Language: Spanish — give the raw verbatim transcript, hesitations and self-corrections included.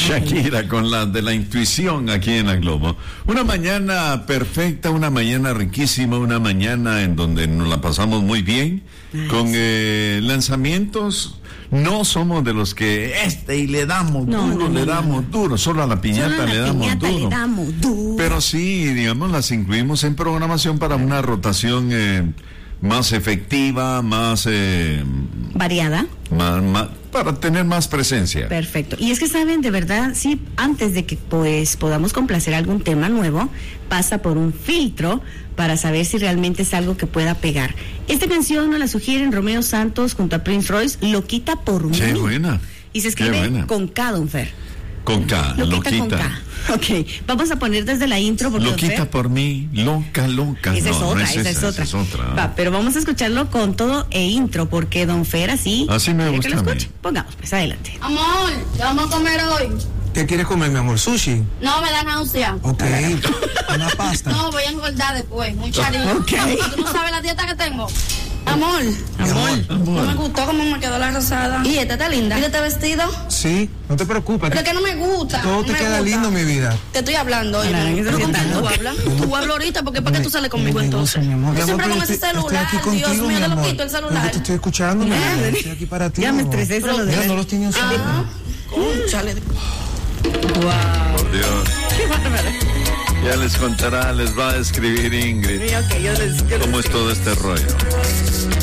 Shakira con la de la intuición aquí en la Globo. Una mañana perfecta, una mañana riquísima, una mañana en donde nos la pasamos muy bien, nice. Con eh, lanzamientos. No somos de los que este y le damos no, duro, no, no, le damos no. duro, solo a la piñata, a la le, damos piñata duro. le damos duro. Pero sí, digamos, las incluimos en programación para una rotación eh, más efectiva, más... Eh, variada. Más, más, para tener más presencia. Perfecto. Y es que saben, de verdad, sí, antes de que pues podamos complacer algún tema nuevo, pasa por un filtro para saber si realmente es algo que pueda pegar. Esta canción nos la sugieren Romeo Santos junto a Prince Royce, Loquita por mí. Qué buena. Y se escribe con K, don Fer. Con K, Loquita. Loquita. Con K. Ok, vamos a poner desde la intro. Porque Loquita por mí, loca, loca. Esa no, es otra, no es esa, esa, es otra. Esa es otra. Va, pero vamos a escucharlo con todo e intro, porque don Fer así... Así me gusta que lo a mí. escuche. Pongamos, pues adelante. Amor, ¿qué vamos a comer hoy? ¿Qué quieres comer, mi amor? ¿Sushi? No, me da náusea. Ok, una pasta. No, voy a engordar después, muy charito. Ok. ¿Tú no sabes la dieta que tengo? Amor, amor, amor, no me gustó cómo me quedó la rosada. ¿Y esta está linda? ¿Y este vestido? Sí, no te preocupes. Pero que no me gusta. Todo no te me queda gusta. lindo, mi vida. Te estoy hablando, oye. ¿Pero con quién tú okay. hablas? Tú hablas ahorita, porque ¿para qué tú sales conmigo no, entonces? Mi amor, Yo siempre amor, con ese estoy, celular, estoy aquí contigo, Dios mío, mi yo lo amor. quito el celular. Pero te estoy escuchando, mi amor. Estoy aquí para ti. Ya me amor. estresé solo de Mira, ver. no los tiene usando. Ah, cónchale. Wow. Por Dios. Qué bárbaro. Ya les contará, les va a escribir Ingrid. Sí, okay, yo les, yo cómo les es todo este rollo.